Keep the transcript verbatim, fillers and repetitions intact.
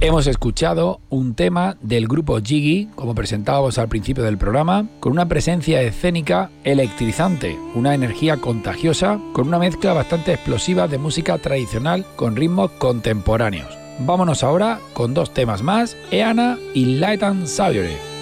Hemos escuchado un tema del grupo Jiggy, como presentábamos al principio del programa, con una presencia escénica electrizante, una energía contagiosa, con una mezcla bastante explosiva de música tradicional con ritmos contemporáneos. Vámonos ahora con dos temas más, Eana y Light and Savory.